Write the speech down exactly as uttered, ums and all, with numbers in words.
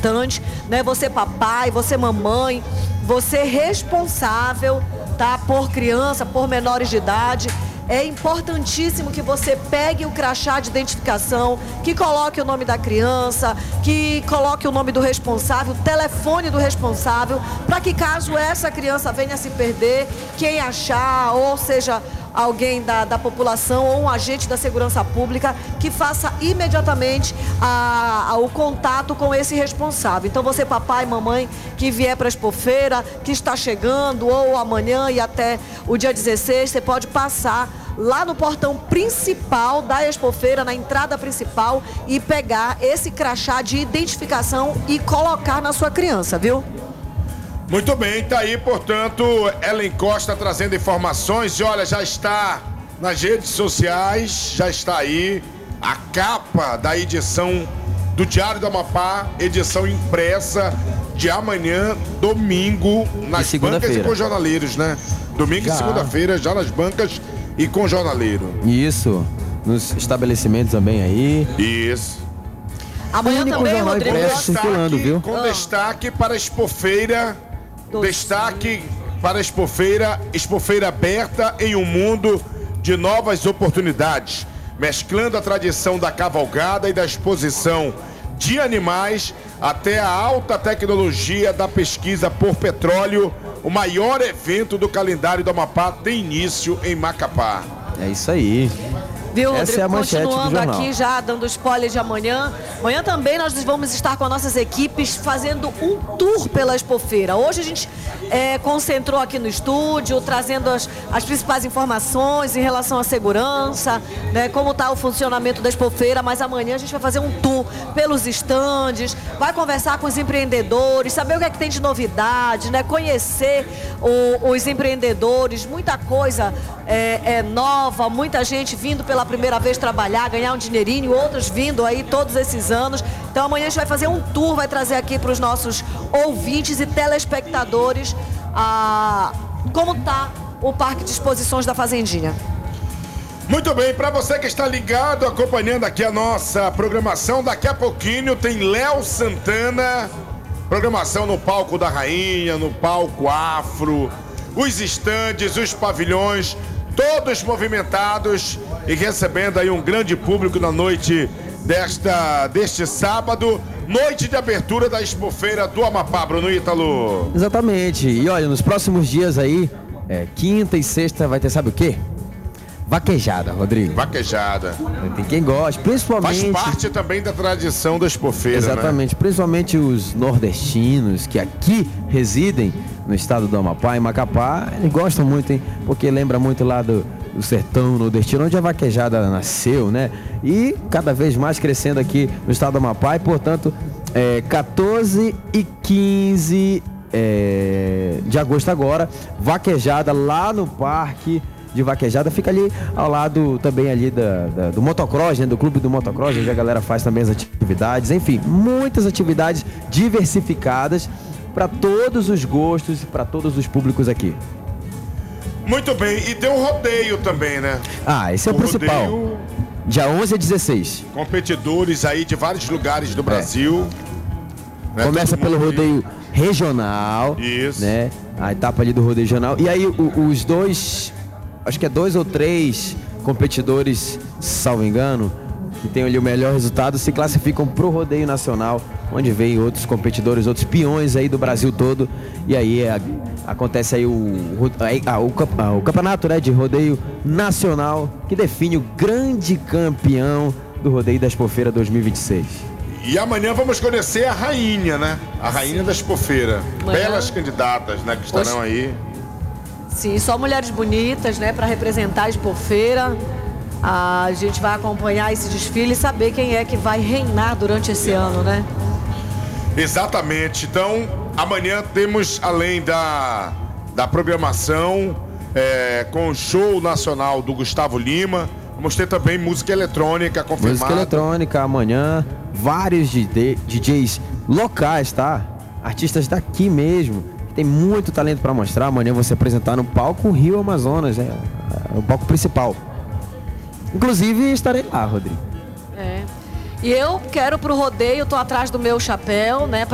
importante, né? Você papai, você mamãe, você responsável, tá? Por criança, por menores de idade. É importantíssimo que você pegue o crachá de identificação, que coloque o nome da criança, que coloque o nome do responsável, o telefone do responsável, para que caso essa criança venha se perder, quem achar, ou seja, alguém da, da população ou um agente da segurança pública, que faça imediatamente a, a, o contato com esse responsável. Então você, papai, mamãe, que vier para a Expofeira, que está chegando, ou amanhã e até o dia dezesseis, você pode passar lá no portão principal da Expofeira, na entrada principal, e pegar esse crachá de identificação e colocar na sua criança, viu? Muito bem, tá aí, portanto, Ellen Costa trazendo informações. E olha, já está nas redes sociais, já está aí a capa da edição do Diário do Amapá, edição impressa de amanhã, domingo, nas bancas e com jornaleiros, né? Domingo já. E segunda-feira, já nas bancas e com jornaleiro. Isso, nos estabelecimentos também aí. Isso. Amanhã também, Rodrigo. Com circulando, viu? Com destaque para a Expofeira. Destaque para a Expofeira, Expofeira aberta em um mundo de novas oportunidades, mesclando a tradição da cavalgada e da exposição de animais até a alta tecnologia da pesquisa por petróleo. O maior evento do calendário do Amapá tem início em Macapá. É isso aí. Viu, Essa Rodrigo? é a manchete Continuando do jornal. Aqui já dando spoiler de amanhã. Amanhã também nós vamos estar com as nossas equipes fazendo um tour pela Expofeira. Hoje a gente é, concentrou aqui no estúdio, trazendo as, as principais informações em relação à segurança, né, como está o funcionamento da Expofeira, mas amanhã a gente vai fazer um tour pelos estandes, vai conversar com os empreendedores, saber o que é que tem de novidade, né, conhecer o, os empreendedores, muita coisa é, é nova, muita gente vindo pela primeira vez trabalhar, ganhar um dinheirinho, outros vindo aí todos esses anos. Então amanhã a gente vai fazer um tour, vai trazer aqui para os nossos ouvintes e telespectadores a, como está o Parque de Exposições da Fazendinha. Muito bem, para você que está ligado, acompanhando aqui a nossa programação, daqui a pouquinho tem Léo Santana, programação no palco da Rainha, no palco afro, os estandes, os pavilhões, todos movimentados e recebendo aí um grande público na noite desta, deste sábado, noite de abertura da Expofeira do Amapá, Bruno Ítalo. Exatamente, e olha, nos próximos dias aí, é, quinta e sexta vai ter, sabe o quê? Vaquejada, Rodrigo. Vaquejada. Tem quem gosta, principalmente... Faz parte também da tradição da Expofeira, exatamente, né? Principalmente os nordestinos que aqui residem no estado do Amapá, em Macapá, eles gostam muito, hein? Porque lembra muito lá do, do sertão nordestino, onde a vaquejada nasceu, né? E cada vez mais crescendo aqui no estado do Amapá, e portanto, é, quatorze e quinze é, de agosto agora, vaquejada lá no Parque de Vaquejada, fica ali ao lado também ali da, da, do motocross, né? Do clube do motocross, onde a galera faz também as atividades, enfim, muitas atividades diversificadas para todos os gostos e para todos os públicos aqui. Muito bem, e tem um rodeio também, né? Ah, esse é o, o principal. Rodeio... Dia onze a dezesseis. Competidores aí de vários lugares do Brasil. É. Né? Começa pelo rodeio regional. Isso. Né? A etapa ali do rodeio regional. E aí o, os dois, acho que é dois ou três competidores, salvo engano, que tem ali o melhor resultado, se classificam pro rodeio nacional, onde vem outros competidores, outros peões aí do Brasil todo. E aí é, acontece aí o, a, o, a, o campeonato, né, de rodeio nacional, que define o grande campeão do rodeio da Expofeira dois mil e vinte e seis. E amanhã vamos conhecer a rainha, né? A rainha da Expofeira. Amanhã... Belas candidatas, né, que estarão Oxe. aí. Sim, só mulheres bonitas, né, para representar a Expofeira. A gente vai acompanhar esse desfile e saber quem é que vai reinar durante esse ano, né? Exatamente. Então, amanhã temos, além da, da programação, é, com o show nacional do Gustavo Lima, vamos ter também música eletrônica confirmada. Música eletrônica amanhã, vários D Js locais, tá? Artistas daqui mesmo. Tem muito talento para mostrar. Amanhã você apresentar no palco Rio Amazonas, né? O palco principal. Inclusive, estarei lá, Rodrigo. É. E eu quero pro rodeio, tô atrás do meu chapéu, né?